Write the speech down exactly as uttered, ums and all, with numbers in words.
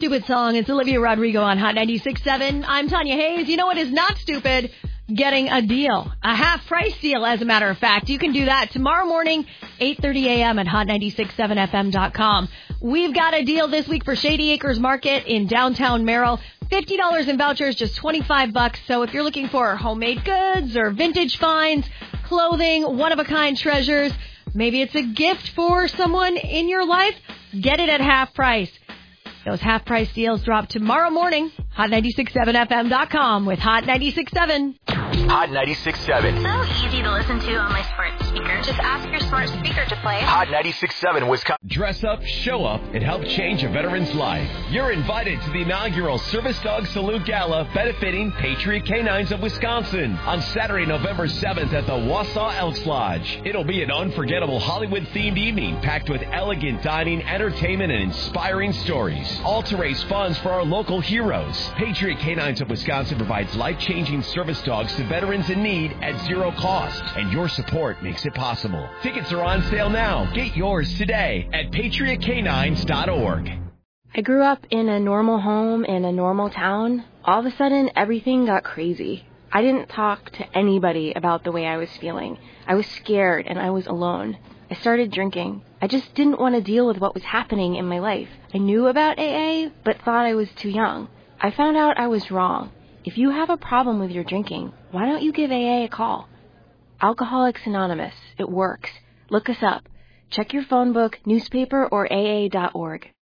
stupid song. It's Olivia Rodrigo on Hot ninety-six point seven. I'm Tanya Hayes. You know what is not stupid? Getting a deal. A half-price deal, as a matter of fact. You can do that tomorrow morning, eight thirty a.m. at hot ninety-six point seven f m dot com. We've got a deal this week for Shady Acres Market in downtown Merrill. fifty dollars in vouchers, just twenty-five bucks. So if you're looking for homemade goods or vintage finds, clothing, one-of-a-kind treasures, maybe it's a gift for someone in your life, get it at half price. Those half-price deals drop tomorrow morning. hot ninety-six point seven f m dot com with Hot ninety-six point seven. Hot ninety-six point seven. So easy to listen to on my smart speaker. Just ask your smart speaker to play. Hot ninety-six point seven Wisconsin. Dress up, show up, and help change a veteran's life. You're invited to the inaugural Service Dog Salute Gala benefiting Patriot Canines of Wisconsin on Saturday, November seventh at the Wausau Elks Lodge. It'll be an unforgettable Hollywood-themed evening packed with elegant dining, entertainment, and inspiring stories. All to raise funds for our local heroes. Patriot Canines of Wisconsin provides life-changing service dogs to veterans in need at zero cost, and your support makes it possible. Tickets are on sale now. Get yours today at patriot canines dot org. I grew up in a normal home in a normal town. All of a sudden, everything got crazy. I didn't talk to anybody about the way I was feeling. I was scared and I was alone. I started drinking. I just didn't want to deal with what was happening in my life. I knew about A A, but thought I was too young. I found out I was wrong. If you have a problem with your drinking, why don't you give A A a call? Alcoholics Anonymous. It works. Look us up. Check your phone book, newspaper, or A A dot org.